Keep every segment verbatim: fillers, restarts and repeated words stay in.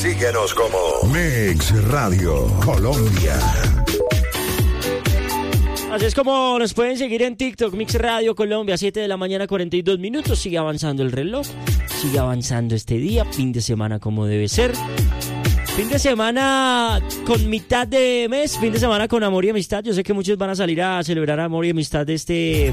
Síguenos como Mix Radio Colombia. Así es como nos pueden seguir en TikTok, Mix Radio Colombia, siete de la mañana, cuarenta y dos minutos. Sigue avanzando el reloj, sigue avanzando este día, fin de semana como debe ser. Fin de semana con mitad de mes, fin de semana con amor y amistad. Yo sé que muchos van a salir a celebrar amor y amistad este,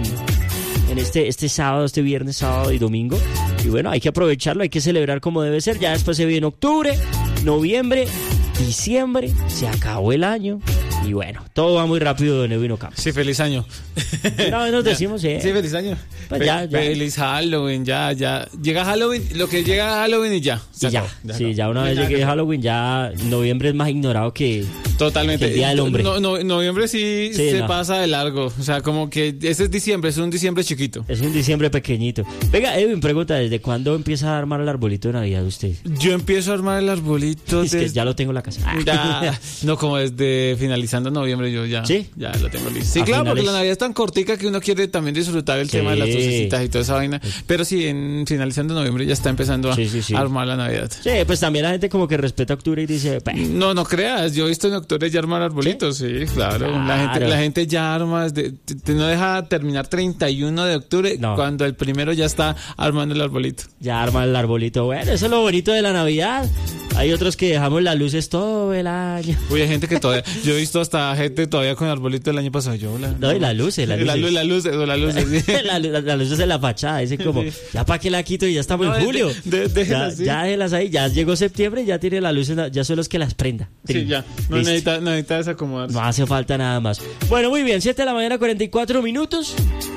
en este, este sábado, este viernes, sábado y domingo. Y bueno, hay que aprovecharlo, hay que celebrar como debe ser. Ya después se viene octubre, noviembre, diciembre, se acabó el año. Y bueno, todo va muy rápido, don Edwin Ocampo. Sí, feliz año. Una vez nos decimos, eh. Sí, feliz año. Pues ya, ya. Feliz Halloween, ya, ya. Llega Halloween, lo que llega a Halloween y ya. Y ya, ya, sí, ya una vez llegué a Halloween, ya noviembre es más ignorado que, Totalmente. que el Día del Hombre. No, no, noviembre sí, sí se no. pasa de largo. O sea, como que ese es diciembre, es un diciembre chiquito. Es un diciembre pequeñito. Venga, Edwin, pregunta, ¿desde cuándo empieza a armar el arbolito de Navidad usted? Yo empiezo a armar el arbolito Es desde... que ya lo tengo en la casa. Ya, no, como desde finalizando noviembre yo ya, ¿Sí? ya lo tengo listo. Sí, A claro, finales. porque la Navidad es tan cortica que uno quiere también disfrutar el Sí. tema de las lucecitas y toda esa vaina. Pero sí, en finalizando noviembre ya está empezando a, Sí, sí, sí. a armar la Navidad. Sí, pues también la gente como que respeta octubre y dice... "Bah". No, no creas, yo he visto en octubre ya armar arbolitos, sí, sí claro. Claro. La gente, la gente ya arma, desde, te- te- no deja terminar treinta y uno de octubre No. cuando el primero ya está armando el arbolito. Ya arma el arbolito. Bueno, eso es lo bonito de la Navidad. Hay otros que dejamos las luces todo el año. Uy, hay gente que todavía, yo he visto hasta gente todavía con el arbolito del año pasado. Yo, la, No, y las luces, las La luces. luz, la luz, eso, la luz. sí. la, la, la luz es en la fachada, dice como, ya para qué la quito y ya estamos No, en julio. de- de- déjelas ya, así. ya déjelas ahí, ya llegó septiembre y ya tiene la luz, en la- ya son los que las prenda. Sí, ya. No Listo. necesita, no necesita desacomodarse. No hace falta nada más. Bueno, muy bien, siete de la mañana, cuarenta y cuatro minutos.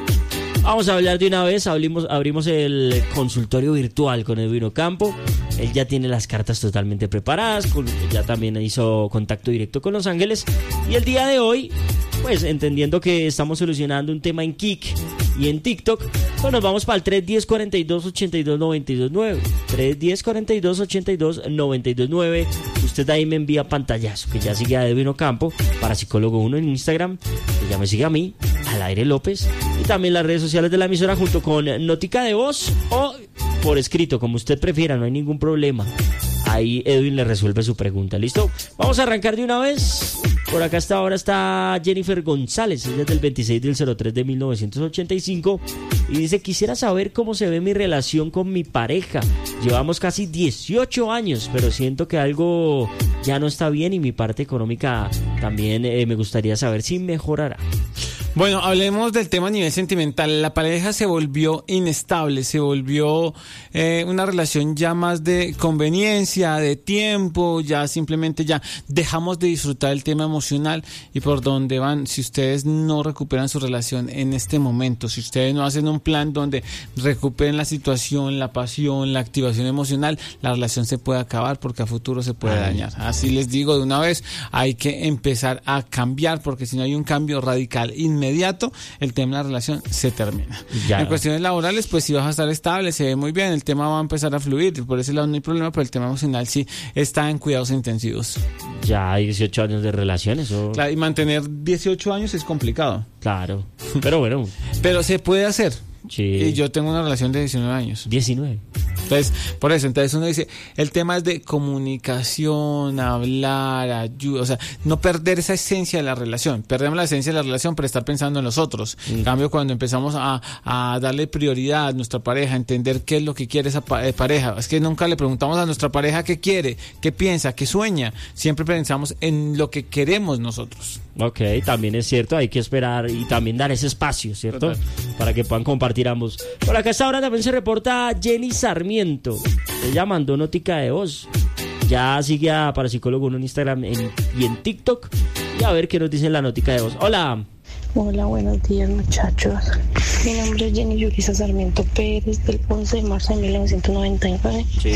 Vamos a hablar de una vez, abrimos, abrimos el consultorio virtual con Edwin Ocampo. Él ya tiene las cartas totalmente preparadas, con- ya también hizo contacto directo con Los Ángeles. Y el día de hoy, pues entendiendo que estamos solucionando un tema en Kik y en TikTok, pues nos vamos para el tres uno cero, cuarenta y dos, ochenta y dos, noventa y dos nueve. tres uno cero, cuarenta y dos, ochenta y dos, noventa y dos nueve. Usted ahí me envía pantallazo, que ya sigue a Edwin Ocampo, para Psicólogo uno en Instagram, que ya me sigue a mí, al aire López, y también las redes sociales de la emisora junto con notica de voz o por escrito, como usted prefiera, no hay ningún problema. Ahí Edwin le resuelve su pregunta, ¿listo? Vamos a arrancar de una vez. Por acá hasta ahora está Jennifer González, ella es del veintiséis del cero tres de mil novecientos ochenta y cinco y dice, quisiera saber cómo se ve mi relación con mi pareja. Llevamos casi dieciocho años, pero siento que algo ya no está bien y mi parte económica también eh, me gustaría saber si mejorará. Bueno, hablemos del tema a nivel sentimental. La pareja se volvió inestable, se volvió eh, una relación ya más de conveniencia, de tiempo, ya simplemente ya dejamos de disfrutar el tema emocional y por dónde van. Si ustedes no recuperan su relación en este momento, si ustedes no hacen un plan donde recuperen la situación, la pasión, la activación emocional, la relación se puede acabar porque a futuro se puede dañar. Así les digo de una vez, hay que empezar a cambiar porque si no hay un cambio radical inmediato, inmediato, el tema de la relación se termina. Ya. En cuestiones laborales, pues si vas a estar estable, se ve muy bien, el tema va a empezar a fluir, por ese lado no hay problema, pero el tema emocional sí está en cuidados intensivos. Ya hay dieciocho años de relaciones. ¿O? Claro, y mantener dieciocho años es complicado. Claro, pero bueno. Pero se puede hacer. Sí. Y yo tengo una relación de diecinueve años. diecinueve. Entonces, por eso, entonces uno dice, el tema es de comunicación, hablar, ayuda, o sea, no perder esa esencia de la relación. Perdemos la esencia de la relación por estar pensando en los otros. Mm. En cambio, cuando empezamos a, a darle prioridad a nuestra pareja, a entender qué es lo que quiere esa pa- pareja, es que nunca le preguntamos a nuestra pareja qué quiere, qué piensa, qué sueña. Siempre pensamos en lo que queremos nosotros. Ok, también es cierto, hay que esperar y también dar ese espacio, ¿cierto? Total. Para que puedan compartir ambos. Por acá hasta ahora también se reporta Jenny Sarmiento. Ella mandó notica de voz. Ya sigue a Parapsicólogo uno en Instagram en, y en TikTok. Y a ver qué nos dice la notica de voz. Hola. Hola, buenos días, muchachos. Mi nombre es Jenny Yulisa Sarmiento Pérez, del once de marzo de mil novecientos noventa y nueve. Sí.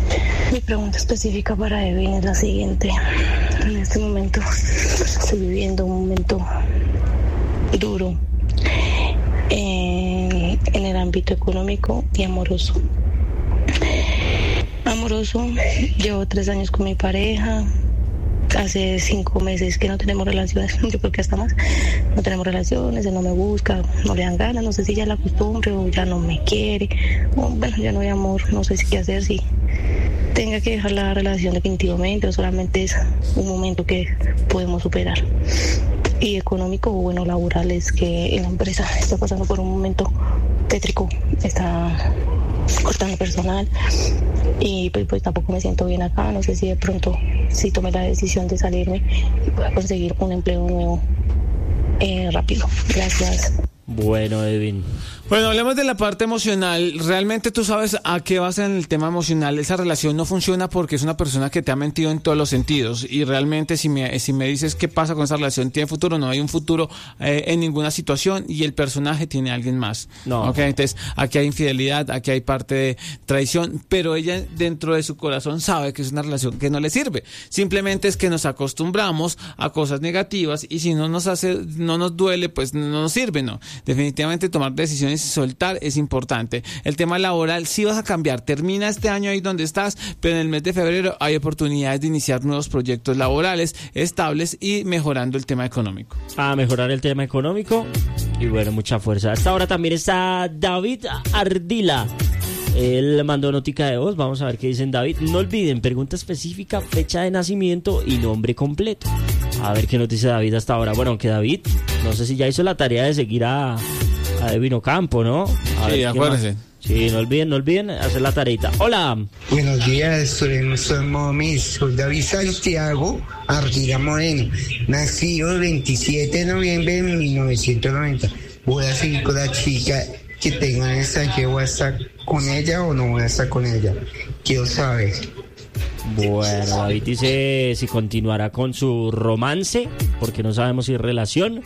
Mi pregunta específica para Edwin es la siguiente. En este momento estoy viviendo un momento duro eh, en el ámbito económico y amoroso. Amoroso, llevo tres años con mi pareja. Hace cinco meses que no tenemos relaciones, yo creo que hasta más. No tenemos relaciones, él no me busca, no le dan ganas, no sé si ya la costumbre o ya no me quiere. O, bueno, ya no hay amor, no sé si qué hacer, si tenga que dejar la relación definitivamente o solamente es un momento que podemos superar. Y económico, bueno, laboral, es que la empresa está pasando por un momento tétrico, está cortando personal y pues, pues tampoco me siento bien acá. No sé si de pronto, si tomé la decisión de salirme, voy a conseguir un empleo nuevo eh, rápido. Gracias. Bueno, Edwin. Bueno, hablemos de la parte emocional. Realmente tú sabes a qué vas en el tema emocional. Esa relación no funciona porque es una persona que te ha mentido en todos los sentidos. Y realmente si me, si me dices qué pasa con esa relación, ¿tiene futuro? No hay un futuro eh, en ninguna situación y el personaje tiene a alguien más. No. Okay, entonces aquí hay infidelidad, aquí hay parte de traición, pero ella dentro de su corazón sabe que es una relación que no le sirve. Simplemente es que nos acostumbramos a cosas negativas y si no nos hace, no nos duele, pues no nos sirve, ¿no? Definitivamente tomar decisiones y soltar es importante. El tema laboral, sí vas a cambiar. Termina este año ahí donde estás, pero en el mes de febrero hay oportunidades de iniciar nuevos proyectos laborales estables y mejorando el tema económico. A mejorar el tema económico y bueno, mucha fuerza. Hasta ahora también está David Ardila. Él mandó notica de voz, vamos a ver qué dicen David. No olviden, pregunta específica, fecha de nacimiento y nombre completo. A ver qué nos dice David hasta ahora. Bueno, aunque David, no sé si ya hizo la tarea de seguir a, a Edwin Ocampo, ¿no? A Sí, acuérdense. Sí, no olviden, no olviden hacer la tareita. Hola. Buenos días, somos mis, soy David Santiago Ardila Moreno, nacido el veintisiete de noviembre de mil novecientos noventa. Voy a seguir con la chica que tengo en el extranjero, ¿voy a estar con ella o no voy a estar con ella? Quiero saber. Bueno, David dice si continuará con su romance, porque no sabemos si es relación,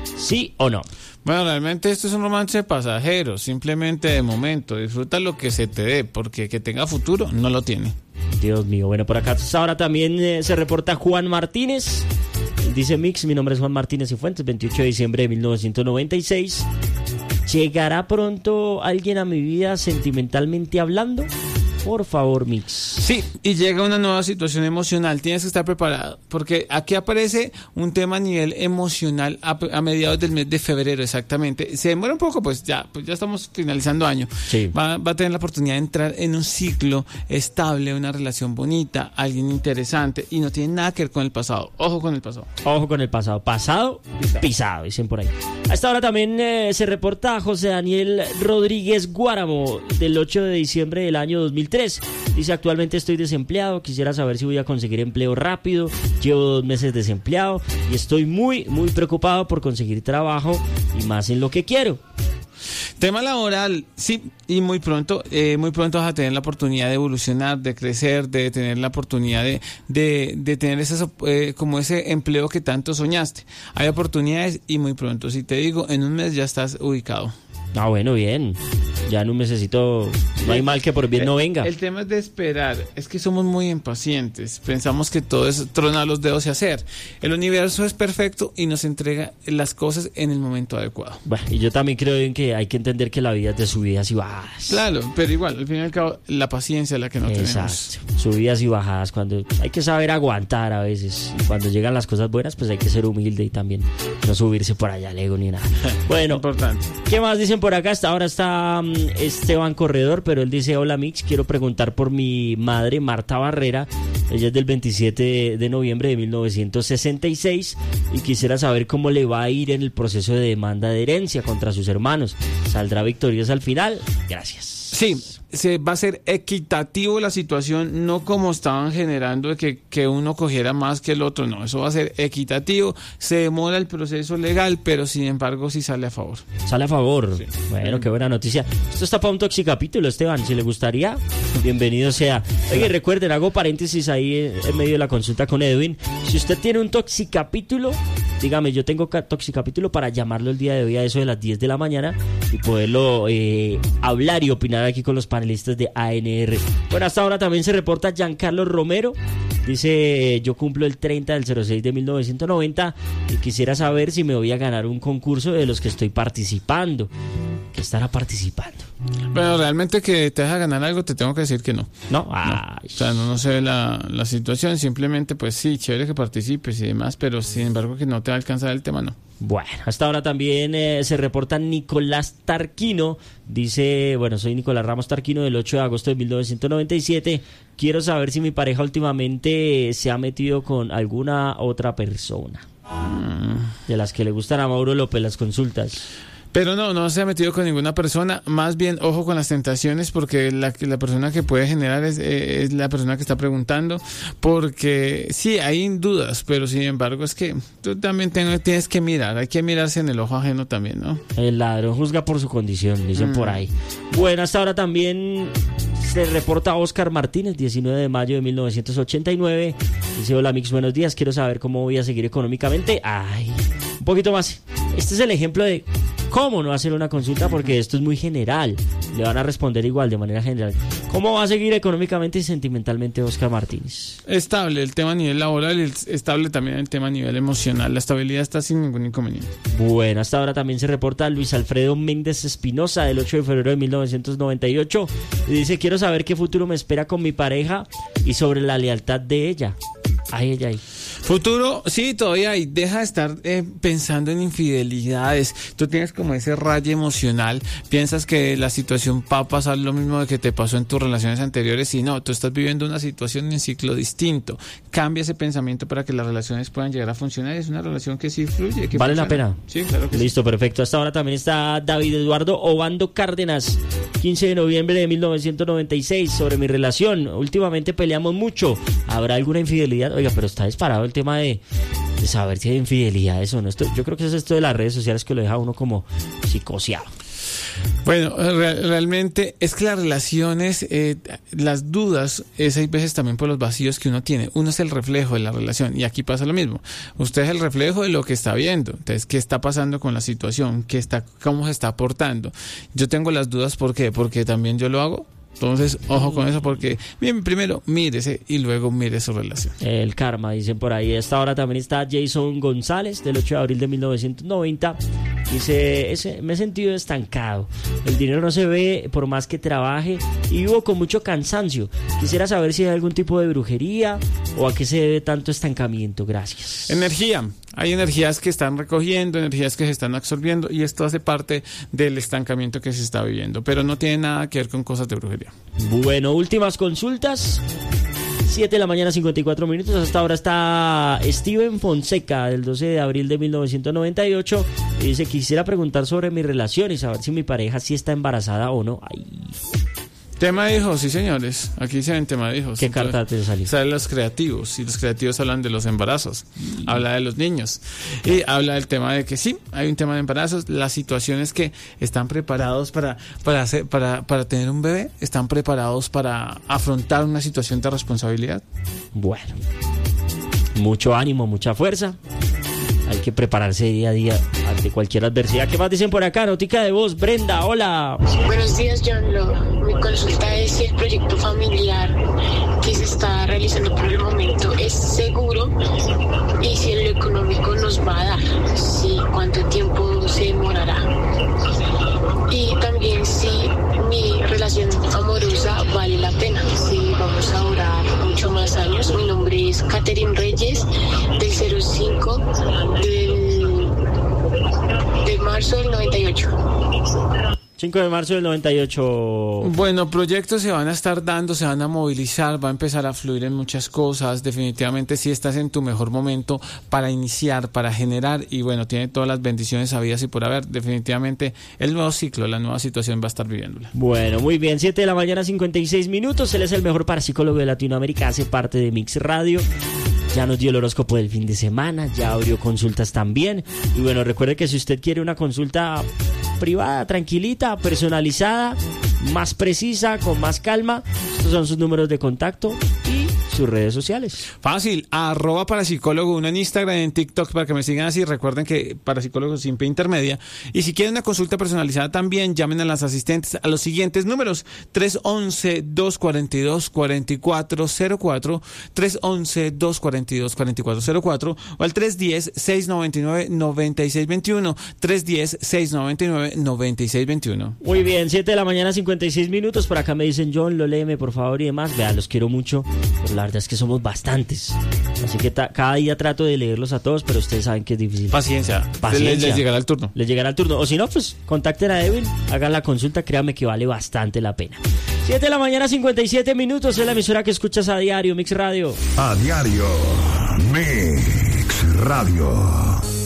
sí o no. Bueno, realmente esto es un romance pasajero, simplemente de momento. Disfruta lo que se te dé, porque que tenga futuro no lo tiene. Dios mío, bueno, por acá ahora también eh, se reporta Juan Martínez. Dice Mix, mi nombre es Juan Martínez y Fuentes, veintiocho de diciembre de mil novecientos noventa y seis. ¿Llegará pronto alguien a mi vida sentimentalmente hablando? Por favor, Mix. Sí, y llega una nueva situación emocional. Tienes que estar preparado, porque aquí aparece un tema a nivel emocional a, a mediados del mes de febrero, exactamente. Se demora un poco, pues ya, pues ya estamos finalizando año. Sí. Va, va a tener la oportunidad de entrar en un ciclo estable, una relación bonita, alguien interesante, y no tiene nada que ver con el pasado. Ojo con el pasado. Ojo con el pasado. Pasado, pisado, pisado dicen por ahí. A esta hora también eh, se reporta José Daniel Rodríguez Guáramo, del ocho de diciembre del año dos mil tres. Dice, actualmente estoy desempleado, quisiera saber si voy a conseguir empleo rápido, llevo dos meses desempleado y estoy muy, muy preocupado por conseguir trabajo y más en lo que quiero. Tema laboral, sí, y muy pronto, eh, muy pronto vas a tener la oportunidad de evolucionar, de crecer, de tener la oportunidad de, de, de tener esas, eh, como ese empleo que tanto soñaste. Hay oportunidades y muy pronto, si te digo, en un mes ya estás ubicado. Ah, bueno, bien. Ya en un mesecito no hay mal que por bien no venga. El, el tema es de esperar. Es que somos muy impacientes. Pensamos que todo es tronar los dedos y hacer. El universo es perfecto y nos entrega las cosas en el momento adecuado. Bueno, y yo también creo en que hay que entender que la vida es de subidas y bajadas. Claro, pero igual, al fin y al cabo, la paciencia es la que no Exacto. tenemos. Subidas y bajadas. Cuando hay que saber aguantar a veces. Y cuando llegan las cosas buenas, pues hay que ser humilde y también no subirse por allá al ego ni nada. Bueno, importante. ¿Qué más dicen por acá? Hasta ahora está um, Esteban Corredor, pero él dice, hola Mix, quiero preguntar por mi madre Marta Barrera. Ella es del veintisiete de noviembre de mil novecientos sesenta y seis y quisiera saber cómo le va a ir en el proceso de demanda de herencia contra sus hermanos. ¿Saldrá victoriosa al final? Gracias. Sí, se va a ser equitativo la situación, no como estaban generando de que, que uno cogiera más que el otro, no, eso va a ser equitativo, se demora el proceso legal, pero sin embargo sí sale a favor. Sale a favor, sí. Bueno, qué buena noticia. Esto está para un toxicapítulo, Esteban, si le gustaría, bienvenido sea. Oye, recuerden, hago paréntesis ahí en medio de la consulta con Edwin, si usted tiene un toxicapítulo, dígame, yo tengo toxicapítulo para llamarlo el día de hoy a eso de las diez de la mañana y poderlo eh, hablar y opinar aquí con los panelistas de A N R. Bueno, hasta ahora también se reporta Giancarlo Romero. Dice, yo cumplo el treinta del cero seis de mil novecientos noventa y quisiera saber si me voy a ganar un concurso de los que estoy participando. que estará participando. Bueno, realmente que te deja ganar algo, te tengo que decir que no. No, No. Ay. O sea, no, no se ve la, la situación, simplemente pues sí, chévere que participes y demás, pero sin embargo que no te va a alcanzar el tema, no. Bueno, hasta ahora también eh, se reporta Nicolás Tarquino. Dice, bueno, soy Nicolás Ramos Tarquino del ocho de agosto de mil novecientos noventa y siete. Quiero saber si mi pareja últimamente se ha metido con alguna otra persona. Mm. De las que le gustan a Mauro López las consultas. Pero no, no se ha metido con ninguna persona, más bien ojo con las tentaciones porque la, la persona que puede generar es, eh, es la persona que está preguntando, porque sí, hay dudas, pero sin embargo es que tú también ten, tienes que mirar, hay que mirarse en el ojo ajeno también, ¿no? El ladrón juzga por su condición, dicen mm. por ahí. Bueno, hasta ahora también se reporta Oscar Martínez, diecinueve de mayo de mil novecientos ochenta y nueve. Dice, hola Mix, buenos días, quiero saber cómo voy a seguir económicamente. Ay, un poquito más. Este es el ejemplo de cómo no hacer una consulta, porque esto es muy general. Le van a responder igual, de manera general. ¿Cómo va a seguir económicamente y sentimentalmente Oscar Martínez? Estable el tema a nivel laboral y estable también el tema a nivel emocional. La estabilidad está sin ningún inconveniente. Bueno, hasta ahora también se reporta Luis Alfredo Méndez Espinosa del ocho de febrero de mil novecientos noventa y ocho. Y dice, quiero saber qué futuro me espera con mi pareja y sobre la lealtad de ella. Ay, ay, ay. Futuro, sí, todavía hay. Deja de estar eh, pensando en infidelidades. Tú tienes como ese rayo emocional. Piensas que la situación va a pasar lo mismo de que te pasó en tus relaciones anteriores y no, tú estás viviendo una situación en ciclo distinto. Cambia ese pensamiento para que las relaciones puedan llegar a funcionar. Es una relación que sí fluye. Que ¿Vale funciona. la pena? Sí, claro que Listo, sí. perfecto. Hasta ahora también está David Eduardo Obando Cárdenas, quince de noviembre de mil novecientos noventa y seis, sobre mi relación. Últimamente peleamos mucho. ¿Habrá alguna infidelidad? Oiga, pero está disparado el tema de, de saber si hay infidelidad, eso no. Esto, yo creo que es esto de las redes sociales que lo deja uno como psicoseado. Bueno, re- realmente es que las relaciones, eh, las dudas, es hay veces también por los vacíos que uno tiene. Uno es el reflejo de la relación y aquí pasa lo mismo. Usted es el reflejo de lo que está viendo. Entonces, ¿qué está pasando con la situación? ¿Qué está, cómo se está aportando? Yo tengo las dudas, ¿por qué? Porque también yo lo hago. Entonces, ojo con eso porque, bien, primero mírese y luego mire su relación. El karma, dicen por ahí. A esta hora también está Jason González, del ocho de abril de mil novecientos noventa. Dice, ese, me he sentido estancado. El dinero no se ve por más que trabaje y vivo con mucho cansancio. Quisiera saber si hay algún tipo de brujería o a qué se debe tanto estancamiento. Gracias. Energía. Hay energías que están recogiendo, energías que se están absorbiendo y esto hace parte del estancamiento que se está viviendo, pero no tiene nada que ver con cosas de brujería. Bueno, últimas consultas. siete de la mañana, cincuenta y cuatro minutos. Hasta ahora está Steven Fonseca, del doce de abril de mil novecientos noventa y ocho. Y dice, quisiera preguntar sobre mi relación y saber si mi pareja sí está embarazada o no. Ay. Tema de hijos, sí señores, aquí se ven tema de hijos. ¿Qué carta te salió? Salen los creativos, y los creativos hablan de los embarazos, mm. habla de los niños, y habla del tema de que sí, hay un tema de embarazos, las situaciones que están preparados para, para, hacer, para, para tener un bebé, están preparados para afrontar una situación de responsabilidad. Bueno, mucho ánimo, mucha fuerza. Hay que prepararse día a día ante cualquier adversidad. ¿Qué más dicen por acá? Notica de voz. Brenda, hola. Buenos días, John. Lo, mi consulta es si el proyecto familiar que se está realizando por el momento es seguro y si en lo económico nos va a dar, si cuánto tiempo se demorará. Y también si mi relación amorosa vale la pena, si vamos a durar mucho más años. Mi nombre es Catherine Reyes, del cero cinco del, de marzo del noventa y ocho. cinco de marzo del noventa y ocho. Bueno, proyectos se van a estar dando, se van a movilizar, va a empezar a fluir en muchas cosas. Definitivamente si estás en tu mejor momento para iniciar, para generar y bueno, tiene todas las bendiciones habidas y por haber. Definitivamente el nuevo ciclo, la nueva situación va a estar viviéndola. Bueno, muy bien, siete de la mañana, cincuenta y seis minutos. Él es el mejor parapsicólogo de Latinoamérica, hace parte de Mix Radio. Ya nos dio el horóscopo del fin de semana, ya abrió consultas también. Y bueno, recuerde que si usted quiere una consulta privada, tranquilita, personalizada, más precisa, con más calma, estos son sus números de contacto y su sus redes sociales. Fácil, arroba parapsicólogo uno en Instagram, en TikTok, para que me sigan así. Recuerden que parapsicólogo sin P intermedia. Y si quieren una consulta personalizada también, llamen a las asistentes a los siguientes números: tres once, dos cuarenta y dos, cuarenta y cuatro cero cuatro, tres once, dos cuarenta y dos, cuarenta y cuatro cero cuatro o al tres diez, seiscientos noventa y nueve, noventa y seis veintiuno, tres diez, seiscientos noventa y nueve, noventa y seis veintiuno. Muy bien, siete de la mañana, cincuenta y seis minutos. Por acá me dicen, John, lo léeme por favor y demás. Vean, los quiero mucho, pero la verdad es que somos bastantes. Así que ta- cada día trato de leerlos a todos, pero ustedes saben que es difícil. Paciencia, Paciencia. Les, les llegará el turno. Les llegará el turno. O si no, pues contacten a Edwin, hagan la consulta, créanme que vale bastante la pena. siete de la mañana, cincuenta y siete minutos. Es la emisora que escuchas a diario, Mix Radio. A diario, Mix Radio.